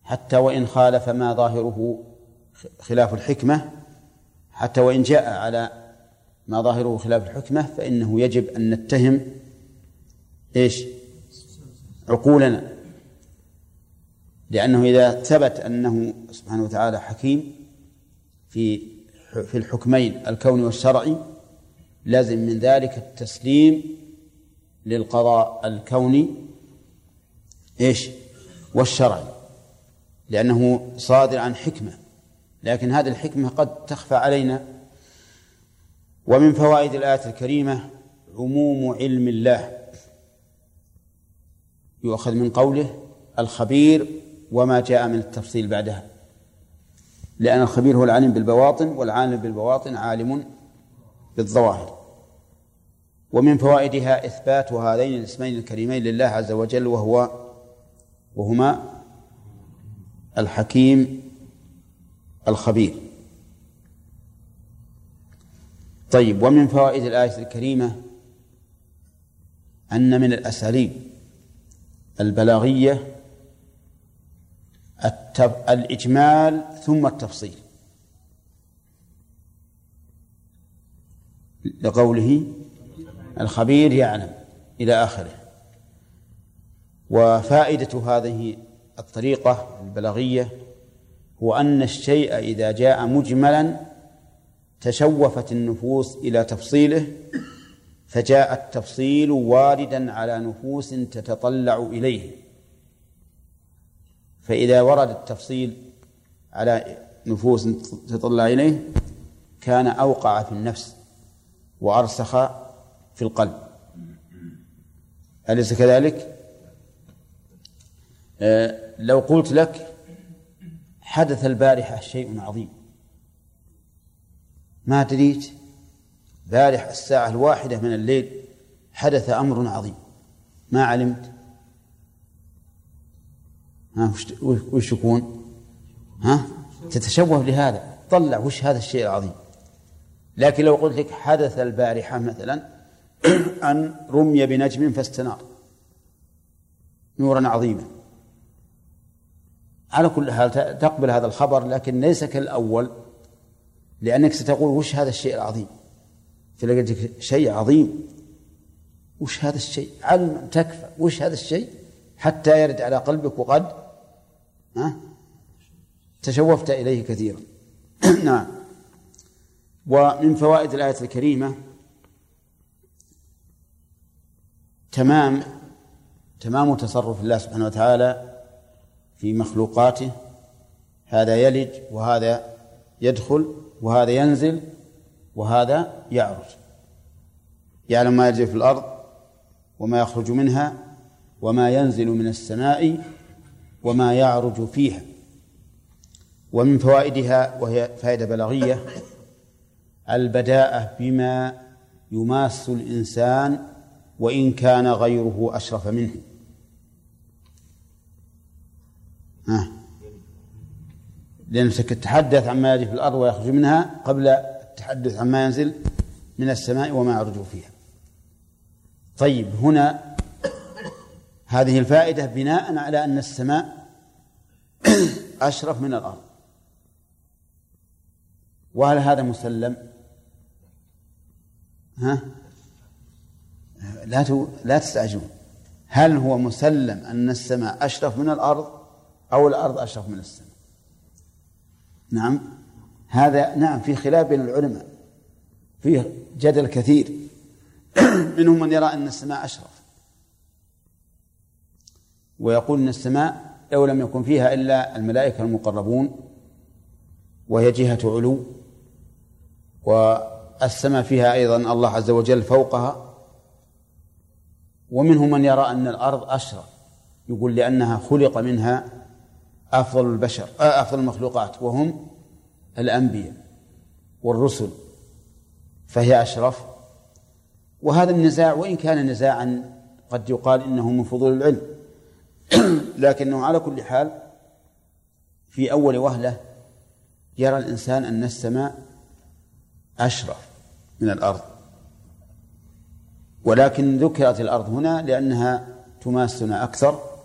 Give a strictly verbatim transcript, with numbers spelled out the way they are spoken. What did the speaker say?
حتى وإن خالف ما ظاهره خلاف الحكمة، حتى وإن جاء على ما ظاهره خلاف الحكمة فإنه يجب أن نتهم إيش عقولنا، لأنه إذا ثبت أنه سبحانه وتعالى حكيم في في الحكمين الكوني والشرعي لازم من ذلك التسليم للقضاء الكوني إيش والشرعي، لأنه صادر عن حكمة، لكن هذه الحكمة قد تخفى علينا. ومن فوائد الآية الكريمة عموم علم الله، يؤخذ من قوله الخبير وما جاء من التفصيل بعدها، لأن الخبير هو العالم بالبواطن، والعالم بالبواطن عالم بالظواهر. ومن فوائدها إثبات هذين الاسمين الكريمين لله عز وجل، وهو وهما الحكيم الخبير. طيب، ومن فوائد الآية الكريمة أن من الأساليب البلاغية الإجمال ثم التفصيل، لقوله الخبير يعلم إلى آخره. وفائدة هذه الطريقة البلاغية هو أن الشيء إذا جاء مجملا تشوفت النفوس إلى تفصيله، فجاء التفصيل واردا على نفوس تتطلع إليه، فإذا ورد التفصيل على نفوس تتطلع إليه كان أوقع في النفس وأرسخ في القلب. أليس كذلك؟ آه لو قلت لك حدث البارحة شيء عظيم، ما دريت بارح الساعة الواحدة من الليل حدث أمر عظيم، ما علمت، ها وش يكون؟ ها تتشوه لهذا، طلع وش هذا الشيء العظيم. لكن لو قلت لك حدث البارحة مثلا أن رمي بنجم فاستنار نورا عظيما، على كل حال تقبل هذا الخبر، لكن ليس كالأول، لأنك ستقول وش هذا الشيء العظيم، تلاقيك شيء عظيم، وش هذا الشيء، علم تكفى وش هذا الشيء حتى يرد على قلبك وقد ها تشوفت إليه كثيرا. نعم. ومن فوائد الآية الكريمة تمام تمام تصرف الله سبحانه وتعالى في مخلوقاته، هذا يلج وهذا يدخل وهذا ينزل وهذا يعرج، يعلم ما يلج في الأرض وما يخرج منها وما ينزل من السماء وما يعرج فيها. ومن فوائدها، وهي فائدة بلاغية، البداءة بما يماس الإنسان وإن كان غيره أشرف منه. ها لأنك تتحدث عما يجري في الأرض ويخرج منها قبل التحدث عما ينزل من السماء وما يعرج فيها. طيب، هنا هذه الفائدة بناء على أن السماء أشرف من الأرض، وهل هذا مسلم؟ ها لا لا تستعجلون، هل هو مسلم أن السماء أشرف من الأرض أو الأرض أشرف من السماء؟ نعم، هذا نعم في خلاف بين العلماء، فيه جدل كثير، منهم من يرى أن السماء أشرف ويقول أن السماء لو لم يكن فيها إلا الملائكة المقربون وهي جهة علو، والسماء فيها أيضا الله عز وجل فوقها. ومنهم من يرى أن الأرض أشرف، يقول لأنها خلق منها أفضل البشر أفضل المخلوقات وهم الأنبياء والرسل، فهي أشرف. وهذا النزاع وإن كان نزاعا قد يقال إنه من فضول العلم، لكنه على كل حال في أول وهلة يرى الإنسان أن السماء أشرف من الأرض، ولكن ذكرت الأرض هنا لأنها تماسنا أكثر